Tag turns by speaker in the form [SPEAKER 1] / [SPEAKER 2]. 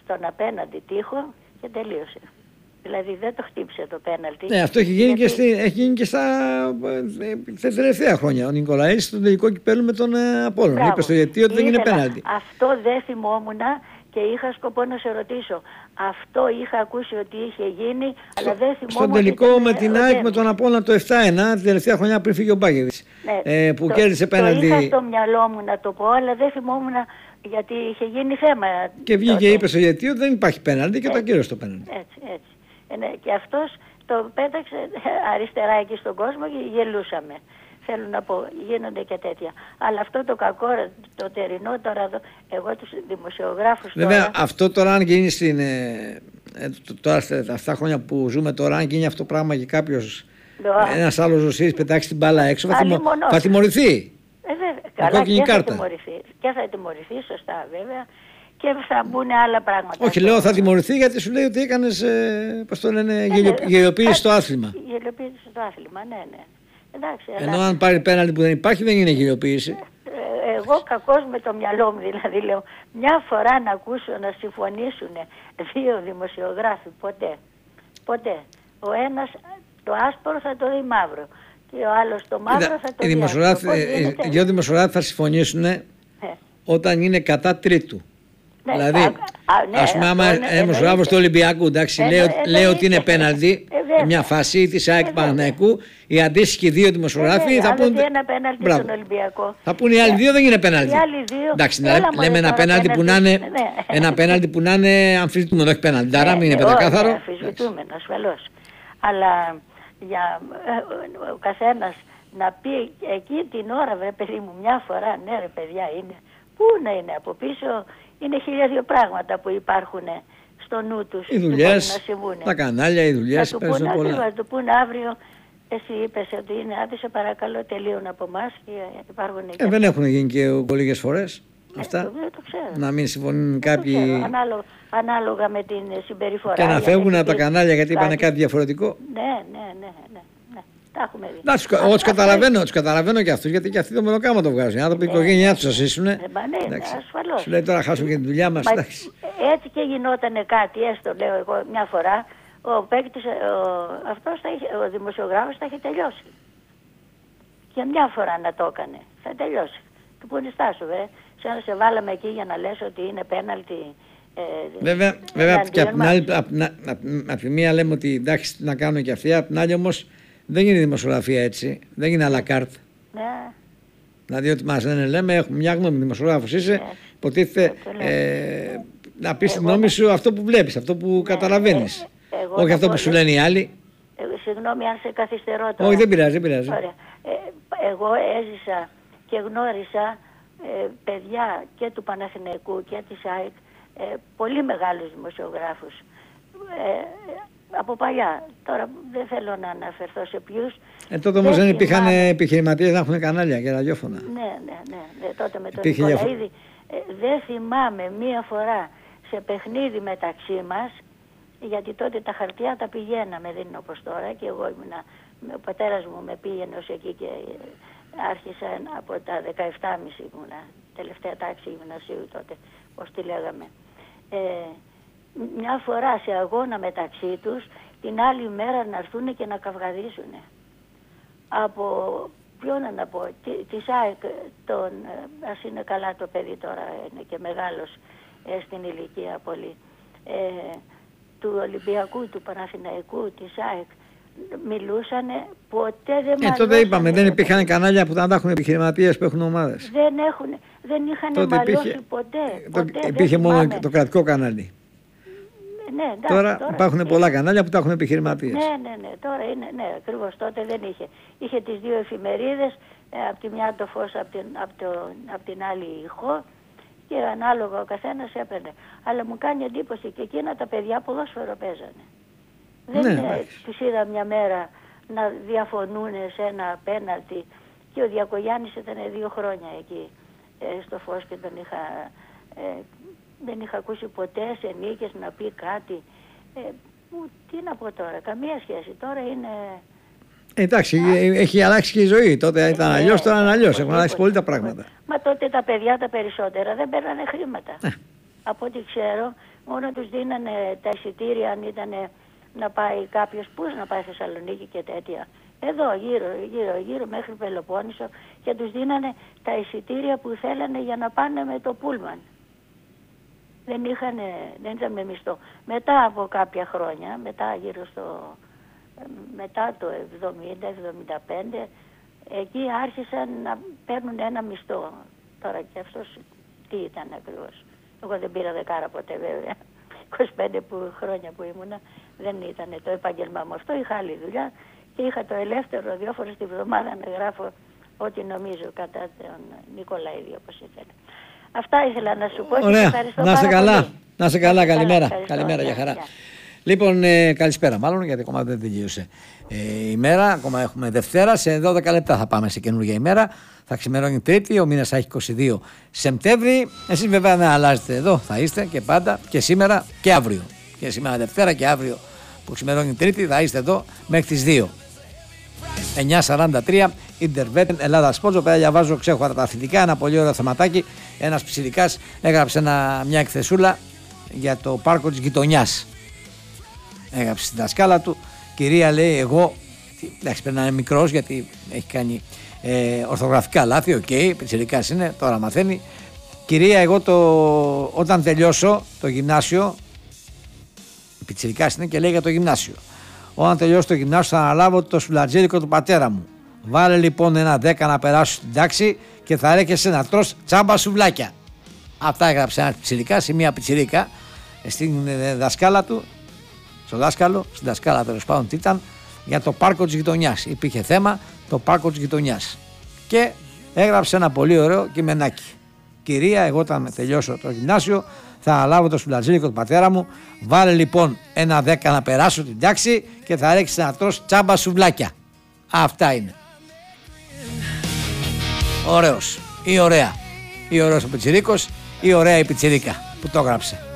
[SPEAKER 1] στον απέναντι τοίχο και τελείωσε. Δηλαδή δεν το χτύπησε το πέναλτι.
[SPEAKER 2] Ναι, αυτό έχει γίνει, και στα τελευταία χρόνια. Ο Νικολαίδης στον τελικό κυπέλλου με τον Απόλλωνα. Είπε στο Αιτίο ότι δεν είναι πέναλτι.
[SPEAKER 1] Αυτό δεν θυμόμουν και είχα σκοπό να σε ρωτήσω. Αυτό είχα ακούσει ότι είχε γίνει, αλλά δεν θυμόμουν.
[SPEAKER 2] Στον τελικό με την ΑΕΚ με τον Απόλλωνα το 7-1, την τελευταία χρονιά πριν φύγει ο Μπάκεβιτς. Ναι, που κέρδισε πέναλτι.
[SPEAKER 1] Το είχα στο μυαλό μου να το πω, αλλά δεν θυμόμουν γιατί είχε γίνει θέμα.
[SPEAKER 2] Και βγήκε και είπε στο Αιτίο ότι δεν υπάρχει πέναλτι και το ακύρωσε το πέναλτι.
[SPEAKER 1] Έτσι. Και αυτός το πέταξε αριστερά εκεί στον κόσμο και γελούσαμε. Θέλω να πω, γίνονται και τέτοια. Αλλά αυτό το κακό, το τερινό τώρα εδώ, εγώ τους δημοσιογράφους
[SPEAKER 2] βέβαια,
[SPEAKER 1] τώρα...
[SPEAKER 2] αυτό τώρα αν γίνει τώρα αυτά τα χρόνια που ζούμε τώρα, αν γίνει αυτό το πράγμα και κάποιος, ένας άλλος Ρωσίδης πετάξει την μπάλα έξω, θα τιμωρηθεί.
[SPEAKER 1] Καλά, και θα τιμωρηθεί, σωστά βέβαια. Και θα μπουν άλλα πράγματα.
[SPEAKER 2] Όχι, λέω θα τιμωρηθεί γιατί σου λέει ότι έκανες, πώς το λένε, γελιοποίηση στο άθλημα.
[SPEAKER 1] Γελιοποίηση στο άθλημα, ναι. Εντάξει,
[SPEAKER 2] ενώ αν πάρει πέναλτι που δεν υπάρχει δεν είναι γελιοποίηση.
[SPEAKER 1] Εγώ κακώς με το μυαλό μου δηλαδή λέω, μια φορά να ακούσω να συμφωνήσουν δύο δημοσιογράφοι, ποτέ. Ο ένας το άσπρο θα το δει μαύρο και ο άλλος το μαύρο θα το δει άσπρο.
[SPEAKER 2] Οι δύο δημοσιογράφοι θα συμφωνήσουν όταν είναι κατά τρίτου.
[SPEAKER 1] Ναι,
[SPEAKER 2] δηλαδή, ας πούμε, άμα ένα δημοσιογράφος του Ολυμπιακού λέει ότι είναι πέναλτι, μια φάση της ΑΕΚ Παναθηναϊκού, οι αντίστοιχοι δύο δημοσιογράφοι θα πούν.
[SPEAKER 1] Ένα πέναλτι στον Ολυμπιακό.
[SPEAKER 2] Θα πούν οι άλλοι δύο δεν είναι πέναλτι. Εντάξει, λέμε ένα πέναλτι που να είναι αμφισβητούμενο, όχι πέναλτι. Άρα μην είναι πεντακάθαρο.
[SPEAKER 1] Αμφισβητούμενο, ασφαλώς. Αλλά για ο καθένας να πει εκεί την ώρα, βρε παιδί μου, μια φορά, ναι ρε παιδιά είναι. Πού να είναι από πίσω. Είναι 1002 πράγματα που υπάρχουν στο νου τους.
[SPEAKER 2] Οι δουλειές, τα κανάλια, οι δουλειές παίζουν πολλά.
[SPEAKER 1] Θα του πούνε αύριο, εσύ είπες ότι είναι, άντε σε παρακαλώ τελείων από εμάς και υπάρχουν
[SPEAKER 2] δεν έχουν γίνει και λίγες φορές αυτά.
[SPEAKER 1] Το ξέρω.
[SPEAKER 2] Να μην συμφωνούν κάποιοι.
[SPEAKER 1] Ανάλογα με την συμπεριφορά.
[SPEAKER 2] Και να φεύγουν από τα κανάλια γιατί είπανε κάτι διαφορετικό.
[SPEAKER 1] Ναι.
[SPEAKER 2] Εγώ τους καταλαβαίνω και αυτούς, γιατί και αυτοί το μελοκάμα το βγάζουν. Οι άνθρωποι η οικογένειά τους θα ζήσουν.
[SPEAKER 1] Ασφαλώς.
[SPEAKER 2] Σου λέει τώρα χάσουμε και τη δουλειά μας.
[SPEAKER 1] Έτσι και γινότανε κάτι, έστω λέω εγώ μια φορά, ο παίκτης, ο δημοσιογράφος θα είχε τελειώσει. Και μια φορά να το έκανε, θα τελειώσει. Του πούνε στάσου, σαν να σε βάλαμε εκεί για να λες ότι είναι πέναλτι.
[SPEAKER 2] Βέβαια και από τη μία λέμε ότι εντάξει να κάνουν και αυτοί, από την άλλη όμως δεν είναι δημοσιογραφία έτσι, δεν είναι à la carte.
[SPEAKER 1] Ναι.
[SPEAKER 2] Δηλαδή ότι μας λένε, λέμε, έχουμε μια γνώμη, δημοσιογράφος είσαι, υποτίθεται να πεις τη γνώμη σου αυτό που βλέπεις, αυτό που καταλαβαίνεις. Όχι αυτό που σου λένε οι άλλοι.
[SPEAKER 1] Συγγνώμη αν σε καθυστερώ τώρα.
[SPEAKER 2] Όχι, δεν πειράζει.
[SPEAKER 1] Ωραία. Εγώ έζησα και γνώρισα παιδιά και του Παναθηναϊκού και της ΑΕΚ, πολύ μεγάλους δημοσιογράφους. Από παλιά. Τώρα δεν θέλω να αναφερθώ σε ποιους.
[SPEAKER 2] Τότε όμως δεν υπήρχαν επιχειρηματίες να έχουν κανάλια και ραδιόφωνα.
[SPEAKER 1] Ναι. Τότε με τον Νικολαίδη. Δεν θυμάμαι μία φορά σε παιχνίδι μεταξύ μας, γιατί τότε τα χαρτιά τα πηγαίναμε, δεν είναι όπως τώρα, και εγώ ήμουνα, ο πατέρας μου με πήγαινε ως εκεί και άρχισα από τα 17,5 ήμουνα, τελευταία τάξη γυμνασίου τότε, πώς τη λέγαμε. Μια φορά σε αγώνα μεταξύ τους, την άλλη μέρα να έρθουν και να καυγαδίσουν. Από, ποιον να πω, της ΑΕΚ, ας είναι καλά το παιδί τώρα, είναι και μεγάλος στην ηλικία πολύ, του Ολυμπιακού, του Παναθηναϊκού, της ΑΕΚ, μιλούσανε, ποτέ δεν μαλώσανε.
[SPEAKER 2] Τότε είπαμε, δεν υπήρχαν κανάλια που να τα έχουν επιχειρηματίες που έχουν ομάδες.
[SPEAKER 1] Δεν είχαν μαλώσει ποτέ.
[SPEAKER 2] Υπήρχε μόνο το κρατικό κανάλι.
[SPEAKER 1] Ναι, εντάξει,
[SPEAKER 2] τώρα υπάρχουν πολλά κανάλια που τα έχουν επιχειρηματίες.
[SPEAKER 1] Ναι, τώρα είναι, ναι, ακριβώς τότε δεν είχε. Είχε τις δύο εφημερίδες, από τη μια το Φως, από την άλλη ηχό, και ανάλογα ο καθένας έπαιρνε. Αλλά μου κάνει εντύπωση και εκείνα τα παιδιά ποδόσφαιρο παίζανε. Δεν τους είδα μια μέρα να διαφωνούν σε ένα πέναλτι, και ο Διακογιάννης ήταν 2 χρόνια εκεί στο Φως και δεν είχα ακούσει ποτέ σε νίκες να πει κάτι. Τι να πω τώρα, καμία σχέση. Τώρα είναι...
[SPEAKER 2] Εντάξει, έχει αλλάξει και η ζωή. Τότε ήταν αλλιώς, τώρα είναι αλλιώς. Έχουν αλλάξει πολύ τα πράγματα.
[SPEAKER 1] Μα τότε τα παιδιά τα περισσότερα δεν παίρνανε χρήματα. Από ό,τι ξέρω, Μόνο τους δίνανε τα εισιτήρια αν ήταν να πάει κάποιος να πάει Θεσσαλονίκη και τέτοια. Εδώ γύρω μέχρι Πελοπόννησο, και τους δίνανε τα εισιτήρια που θέλανε για να πάνε με το πούλμαν. Δεν ήταν με μισθό. Μετά από κάποια χρόνια, μετά το 70-75, εκεί άρχισαν να παίρνουν ένα μισθό. Τώρα και αυτός τι ήταν ακριβώς. Εγώ δεν πήρα δεκάρα ποτέ βέβαια. 25 χρόνια που ήμουνα δεν ήταν το επάγγελμά μου αυτό. Είχα άλλη δουλειά και είχα το ελεύθερο 2 φορές τη βδομάδα να γράφω ό,τι νομίζω κατά τον Νικολαίδη, όπως ήθελε. Αυτά ήθελα να σου πω.
[SPEAKER 2] Ωραία.
[SPEAKER 1] Και ευχαριστώ
[SPEAKER 2] να είστε καλά.
[SPEAKER 1] πολύ.
[SPEAKER 2] Να είστε καλά. Καλημέρα.
[SPEAKER 1] Καλημέρα,
[SPEAKER 2] για χαρά.
[SPEAKER 1] γεια.
[SPEAKER 2] Λοιπόν, καλησπέρα μάλλον, γιατί ακόμα δεν τελείωσε η ημέρα. Ακόμα έχουμε Δευτέρα. Σε 12 λεπτά θα πάμε σε καινούργια ημέρα. Θα ξημερώνει Τρίτη, ο μήνας θα έχει 22 Σεπτέμβρη. Εσείς βέβαια δεν αλλάζετε εδώ, θα είστε και πάντα και σήμερα και αύριο. Και σήμερα Δευτέρα και αύριο που ξημερώνει Τρίτη θα είστε εδώ μέχρι τις 2. 9:43 Ιντερβέτ Ελλάδα Σπορτ. Εδώ πέρα διαβάζω ξέχωρα τα αθλητικά. Ένα πολύ ωραίο θεματάκι. Ένας πιτσιρικάς έγραψε μια εκθεσούλα για το πάρκο της γειτονιάς. Έγραψε στην δασκάλα του. Κυρία, λέει, εγώ. Εντάξει, πρέπει να είναι μικρός γιατί έχει κάνει ορθογραφικά λάθη. Οκ, πιτσιρικάς είναι, τώρα μαθαίνει. Κυρία, εγώ όταν τελειώσω το γυμνάσιο. Πιτσιρικάς είναι και λέει για το γυμνάσιο. Όταν τελειώσω το γυμνάσιο θα αναλάβω το σουλατζέρικο του πατέρα μου. Βάλε λοιπόν ένα 10 να περάσω στην τάξη και θα έρχεσαι να τρως τσάμπα σουβλάκια. Αυτά έγραψε ένα πιτσιρικάς ή μια πιτσιρίκα στην δασκάλα του, στο δάσκαλο, στην δασκάλα τέλος πάντων τι ήταν, για το πάρκο της γειτονιάς. Υπήρχε θέμα το πάρκο της γειτονιάς. Και έγραψε ένα πολύ ωραίο κειμενάκι. Κυρία, εγώ όταν τελειώσω το γυμνάσιο θα αναλάβω το σουλατζέρικο του πατέρα μου. Βάλε λοιπόν ένα 10 να περάσω την τάξη και θα έρχεσαι να τρως τσάμπα σουβλάκια. Αυτά είναι. Ωραίος ή ωραία. Ή ωραίος ο πιτσιρίκος ή ωραία η πιτσιρίκα που το έγραψε.